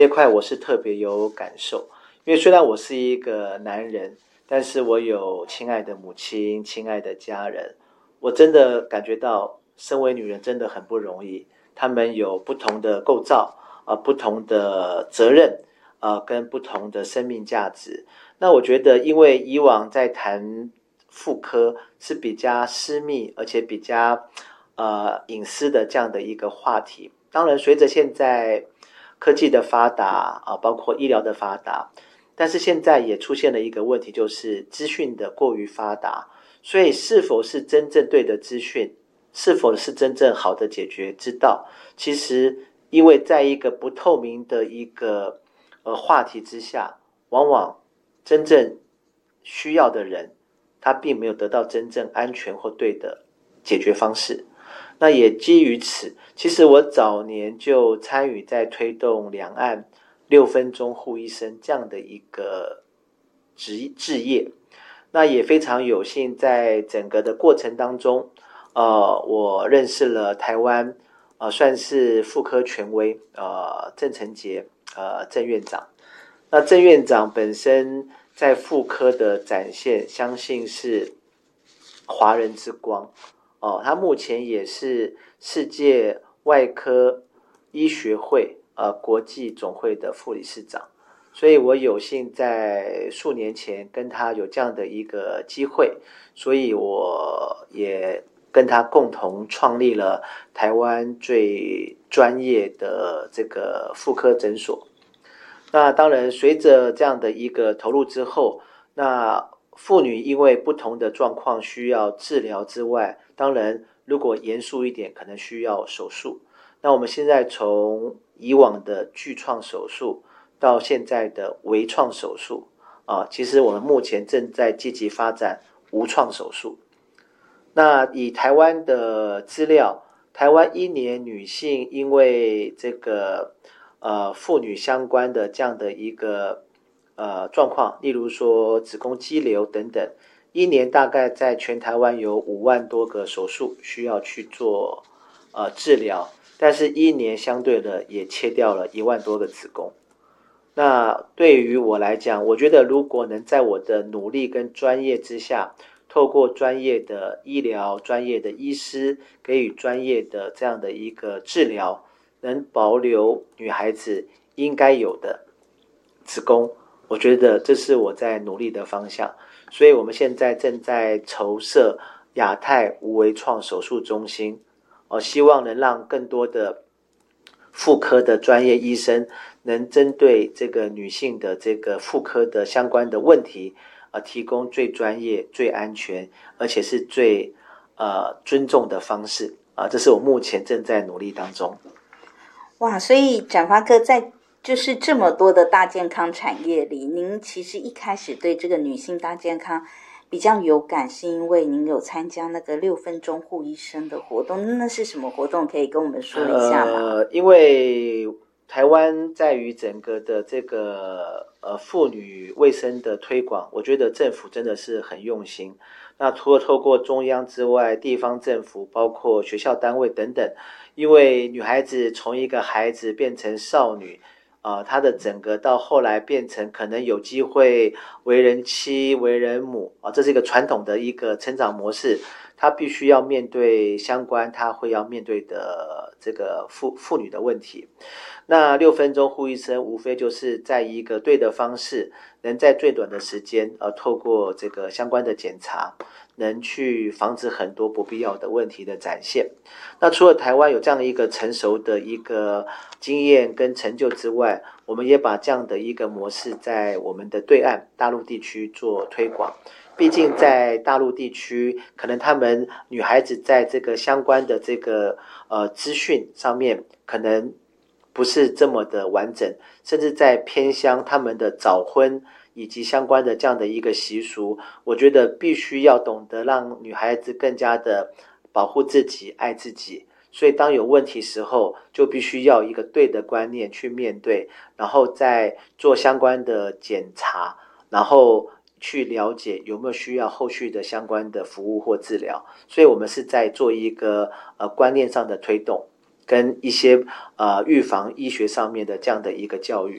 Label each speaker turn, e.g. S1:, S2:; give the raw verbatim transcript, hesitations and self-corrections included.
S1: 这块我是特别有感受，因为虽然我是一个男人，但是我有亲爱的母亲、亲爱的家人，我真的感觉到身为女人真的很不容易，她们有不同的构造，呃，不同的责任，呃，跟不同的生命价值。那我觉得，因为以往在谈妇科是比较私密，而且比较呃隐私的这样的一个话题。当然，随着现在科技的发达啊，包括医疗的发达，但是现在也出现了一个问题，就是资讯的过于发达，所以是否是真正对的资讯，是否是真正好的解决之道，其实因为在一个不透明的一个呃话题之下，往往真正需要的人，他并没有得到真正安全或对的解决方式。那也基于此，其实我早年就参与在推动两岸六分钟护医生这样的一个职置业。那也非常有幸在整个的过程当中，呃，我认识了台湾呃算是妇科权威呃郑成杰呃郑院长。那郑院长本身在妇科的展现，相信是华人之光哦。他目前也是世界外科医学会呃国际总会的副理事长，所以我有幸在数年前跟他有这样的一个机会，所以我也跟他共同创立了台湾最专业的这个妇科诊所。那当然，随着这样的一个投入之后，那妇女因为不同的状况需要治疗之外，当然如果严肃一点，可能需要手术。那我们现在从以往的巨创手术到现在的微创手术啊，其实我们目前正在积极发展无创手术。那以台湾的资料，台湾一年女性因为这个呃妇女相关的这样的一个呃状况，例如说子宫肌瘤等等，一年大概在全台湾有五万多个手术需要去做呃治疗，但是一年相对的也切掉了一万多个子宫。那对于我来讲，我觉得如果能在我的努力跟专业之下，透过专业的医疗、专业的医师给予专业的这样的一个治疗，能保留女孩子应该有的子宫，我觉得这是我在努力的方向。所以我们现在正在筹设亚太无微创手术中心，我希望能让更多的妇科的专业医生能针对这个女性的这个妇科的相关的问题，呃，提供最专业、最安全，而且是最呃尊重的方式啊、呃，这是我目前正在努力当中。
S2: 哇，所以展发哥在就是这么多的大健康产业里，您其实一开始对这个女性大健康比较有感，是因为您有参加那个六分钟护医生的活动，那是什么活动？可以跟我们说一下吗？
S1: 呃，因为台湾在于整个的这个呃妇女卫生的推广，我觉得政府真的是很用心。那除了透过中央之外，地方政府包括学校单位等等，因为女孩子从一个孩子变成少女，呃，她的整个到后来变成可能有机会为人妻、为人母啊、呃，这是一个传统的一个成长模式。她必须要面对相关她会要面对的这个妇妇女的问题。那六分钟护医生无非就是在一个对的方式，能在最短的时间，呃，透过这个相关的检查，能去防止很多不必要的问题的展现。那除了台湾有这样的一个成熟的一个经验跟成就之外，我们也把这样的一个模式在我们的对岸大陆地区做推广。毕竟在大陆地区，可能他们女孩子在这个相关的这个呃资讯上面，可能不是这么的完整，甚至在偏乡，他们的早婚以及相关的这样的一个习俗，我觉得必须要懂得让女孩子更加的保护自己、爱自己。所以当有问题时候，就必须要一个对的观念去面对，然后再做相关的检查，然后去了解有没有需要后续的相关的服务或治疗。所以我们是在做一个呃观念上的推动，跟一些呃预防医学上面的这样的一个教育。